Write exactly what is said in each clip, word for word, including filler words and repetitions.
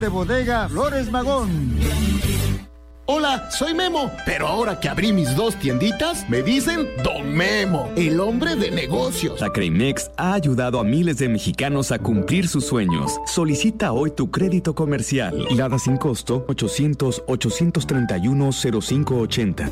de Bodega Flores Magón. Hola, soy Memo, pero ahora que abrí mis dos tienditas, me dicen Don Memo, el hombre de negocios. Tacreimex ha ayudado a miles de mexicanos a cumplir sus sueños. Solicita hoy tu crédito comercial. Lada sin costo ochocientos, ochocientos treinta y uno, cero cinco ochenta.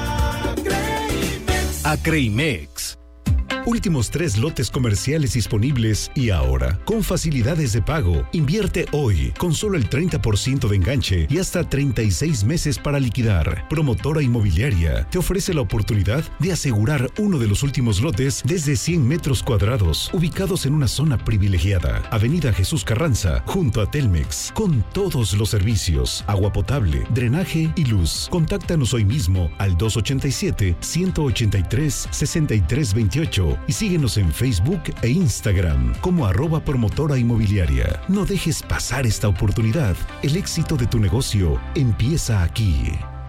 Tacreimex. Últimos tres lotes comerciales disponibles y ahora, con facilidades de pago. Invierte hoy con solo el treinta por ciento de enganche y hasta treinta y seis meses para liquidar. Promotora Inmobiliaria te ofrece la oportunidad de asegurar uno de los últimos lotes desde cien metros cuadrados, ubicados en una zona privilegiada. Avenida Jesús Carranza, junto a Telmex, con todos los servicios, agua potable, drenaje y luz. Contáctanos hoy mismo al dos ochenta y siete, ciento ochenta y tres, sesenta y tres veintiocho. Y síguenos en Facebook e Instagram como arroba promotora inmobiliaria. No dejes pasar esta oportunidad. El éxito de tu negocio empieza aquí.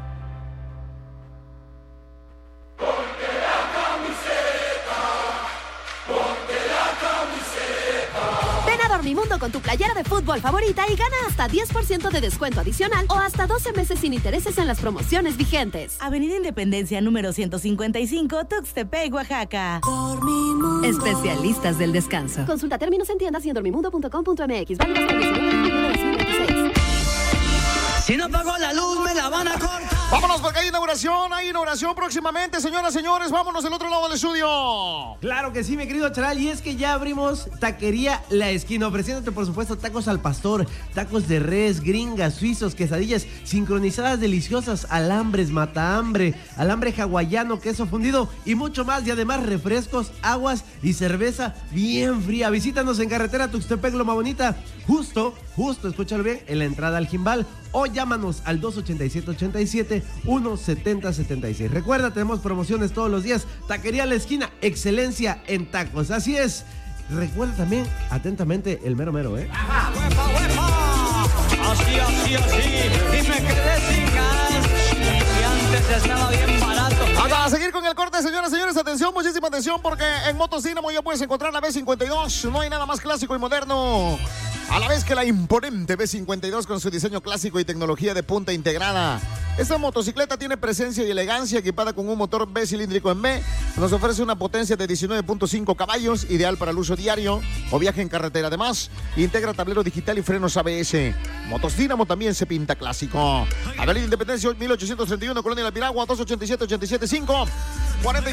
Dormimundo con tu playera de fútbol favorita y gana hasta diez por ciento de descuento adicional o hasta doce meses sin intereses en las promociones vigentes. Avenida Independencia número ciento cincuenta y cinco, Tuxtepec, Oaxaca. Dormimundo. Especialistas del descanso. Consulta términos en tiendas y en dormimundo punto com punto m x. Válido hasta el diecinueve de julio de dos mil veintiséis. Si no pagó la luz, me la van a cortar. Vámonos porque hay inauguración, hay inauguración próximamente, señoras, señores, vámonos del otro lado del estudio. Claro que sí, mi querido Charal, y es que ya abrimos Taquería La Esquina, ofreciéndote, por supuesto, tacos al pastor, tacos de res, gringas, suizos, quesadillas sincronizadas deliciosas, alambres, matahambre, alambre hawaiano, queso fundido y mucho más, y además refrescos, aguas y cerveza bien fría. Visítanos en carretera Tuxtepec, Loma Bonita, justo, justo, escúchalo bien, en la entrada al Jimbal, o llámanos al dos ochenta y siete, ochenta y siete, uno setenta, setenta y seis. Recuerda, tenemos promociones todos los días. Taquería La Esquina, excelencia en tacos. Así es. Recuerda también, atentamente, el mero mero, ¿eh? ¡Ajá! ¡Huepa, huepa! Así, así, así. Y me quedé sin gas. Y antes estaba bien barato. Hasta a seguir con el corte, señoras y señores. Atención, muchísima atención, porque en Motos Dínamo ya puedes encontrar la B cincuenta y dos. No hay nada más clásico y moderno a la vez que la imponente B cincuenta y dos con su diseño clásico y tecnología de punta integrada. Esta motocicleta tiene presencia y elegancia, equipada con un motor B cilíndrico en B. Nos ofrece una potencia de diecinueve punto cinco caballos, ideal para el uso diario o viaje en carretera. Además, integra tablero digital y frenos A B S. Motos Dínamo también se pinta clásico. Avenida Independencia mil ochocientos treinta y uno, Colonia La Piragua, dos ochenta y siete, ochenta y siete, cinco. cuarenta